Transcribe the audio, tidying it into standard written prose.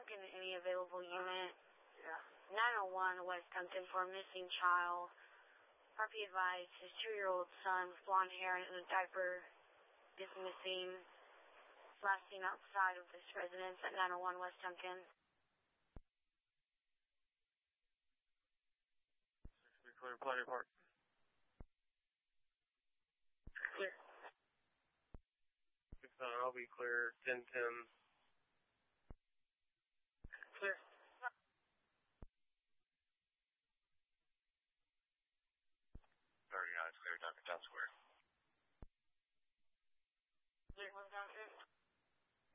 Duncan, any available unit. Yeah. 901 West Duncan for a missing child. RP advised his 2-year-old son with blonde hair and in a diaper is missing. Last seen outside of this residence at 901 West Duncan. Clear, Plenty Park. Clear. 6-9, I'll be clear. 10-10.